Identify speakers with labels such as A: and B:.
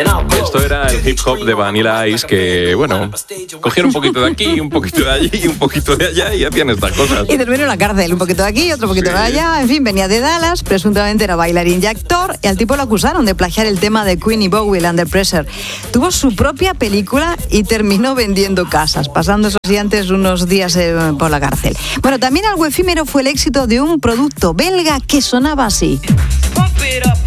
A: Esto era el hip hop de Vanilla Ice que, bueno, cogieron un poquito de aquí, un poquito de allí, un poquito de allá y hacían estas cosas.
B: Y terminó en la cárcel, un poquito de aquí, otro poquito de allá. En fin, venía de Dallas, presuntamente era bailarín y actor, y al tipo lo acusaron de plagiar el tema de Queen y Bowie, Under Pressure. Tuvo su propia película y terminó vendiendo casas, pasando esos días antes unos días por la cárcel. Bueno, también algo efímero fue el éxito de un producto belga que sonaba así. Pump it up.